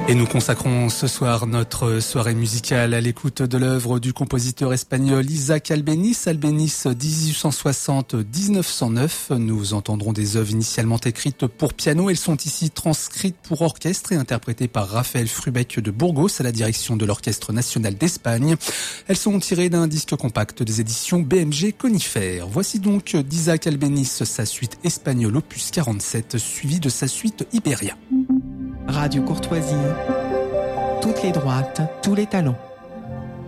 Et nous consacrons ce soir notre soirée musicale à l'écoute de l'œuvre du compositeur espagnol Isaac Albéniz. Albéniz 1860-1909. Nous entendrons des œuvres initialement écrites pour piano. Elles sont ici transcrites pour orchestre et interprétées par Raphaël Frubeck de Burgos à la direction de l'Orchestre National d'Espagne. Elles sont tirées d'un disque compact des éditions BMG Conifère. Voici donc d'Isaac Albéniz sa suite espagnole opus 47 suivie de sa suite Iberia. Radio Courtoisie, toutes les droites, tous les talents.